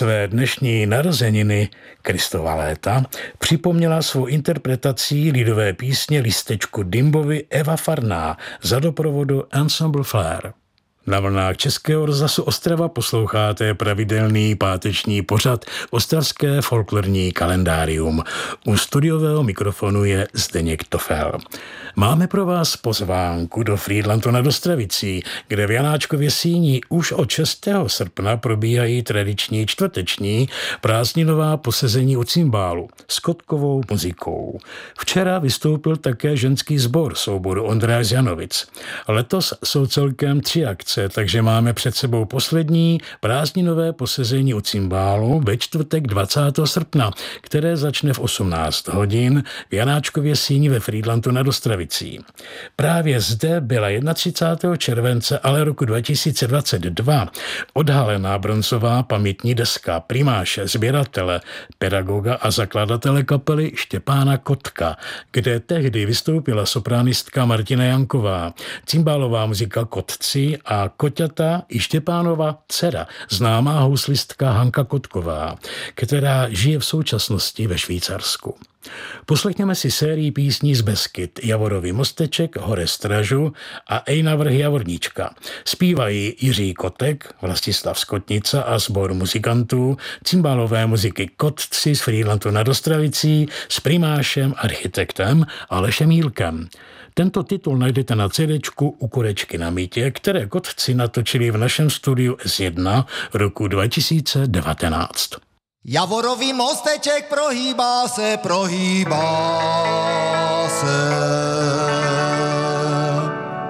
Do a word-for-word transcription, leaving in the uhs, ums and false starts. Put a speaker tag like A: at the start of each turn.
A: své dnešní narozeniny Kristova léta připomněla svou interpretací lidové písně Lístečku Dimbovi Eva Farná za doprovodu Ensemble Flare. Na vlnách Českého rozhlasu Ostrava posloucháte pravidelný páteční pořad Ostravské folklorní kalendárium. U studiového mikrofonu je Zdeněk Tofel. Máme pro vás pozvánku do Frýdlantu nad Ostravicí, kde v Janáčkově síni už od šestého srpna probíhají tradiční čtvrteční prázdninová posezení u cymbálu s kotkovou muzikou. Včera vystoupil také ženský sbor souboru Ondráš z Janovic. Letos jsou celkem tři akce, takže máme před sebou poslední prázdninové posezení u cymbálu ve čtvrtek dvacátého srpna, které začne v osmnáct hodin v Janáčkově síni ve Frýdlantu nad Ostravicí. Právě zde byla třicátého prvního července ale roku dva tisíce dvacet dva odhalená bronzová pamětní deska primáše, sběratele, pedagoga a zakladatele kapely Štěpána Kotka, kde tehdy vystoupila sopranistka Martina Janková, cymbálová muzika Kotci a Koťata i Štěpánova dcera, známá houslistka Hanka Kotková, která žije v současnosti ve Švýcarsku. Poslechněme si sérii písní z Beskyd, Javorový mosteček, Hore Stražu a Ej navrch Javorníčka. Zpívají Jiří Kotek, Vlastislav Skotnica a sbor muzikantů, cymbálové muziky Kotci z Frýdlantu nad Ostravicí s primášem, architektem Alešem Jílkem. Tento titul najdete na CDčku U Kurečky na Mítě, které Kotci natočili v našem studiu S jedna roku dva tisíce devatenáct.
B: Javorový mosteček prohýbá se, prohýbá se.